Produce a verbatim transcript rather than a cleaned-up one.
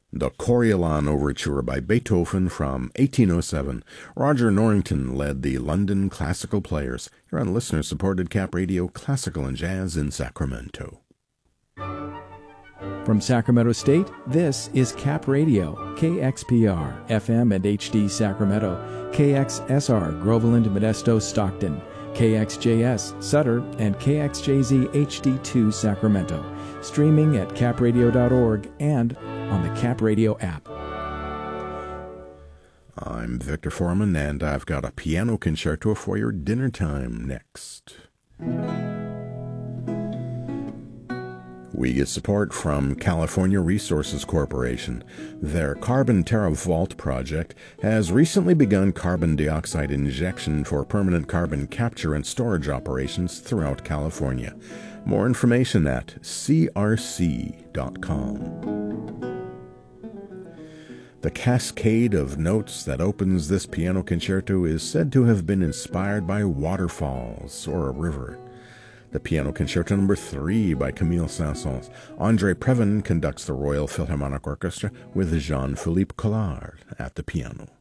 The Coriolan Overture by Beethoven from eighteen oh seven. Roger Norrington led the London Classical Players. You're on listener-supported Cap Radio Classical and Jazz in Sacramento. From Sacramento State, this is Cap Radio, K X P R, F M and H D Sacramento, K X S R, Groveland, Modesto, Stockton, K X J S, Sutter, and K X J Z H D two Sacramento. Streaming at cap radio dot org and on the Cap Radio app. I'm Victor Foreman, and I've got a piano concerto for your dinner time next. We get support from California Resources Corporation. Their Carbon Terra Vault project has recently begun carbon dioxide injection for permanent carbon capture and storage operations throughout California. More information at c r c dot com. The cascade of notes that opens this piano concerto is said to have been inspired by waterfalls or a river. The Piano Concerto Number three by Camille Saint-Saëns. André Previn conducts the Royal Philharmonic Orchestra with Jean-Philippe Collard at the piano.